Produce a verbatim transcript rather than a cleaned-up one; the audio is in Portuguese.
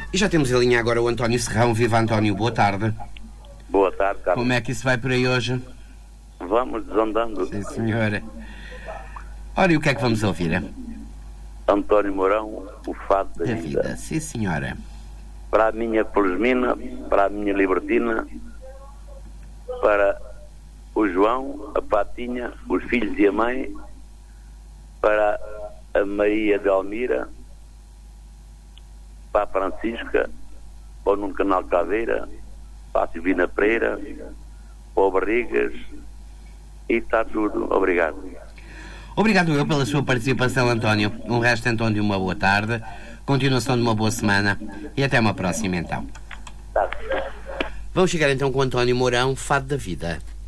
E já temos em linha agora o António Serrão. Viva, António, boa tarde. Boa tarde, Carlos. Como é que isso vai por aí hoje? Vamos desandando. Sim, senhora. Ora, e o que é que vamos ouvir? António Mourão, o fado da, Da vida. vida, sim, senhora. Para a minha Felizmina, para a minha Libertina, para o João, a Patinha, os filhos e a mãe, para a Maria de Almira, para a Francisca, para o Nuno Canal Caveira, para a Silvina Pereira, para o Barrigas, e está tudo. Obrigado. Obrigado eu pela sua participação, António. Um resto então de uma boa tarde, continuação de uma boa semana e até uma próxima então. Tá. Vamos chegar então com o António Mourão, Fado da Vida.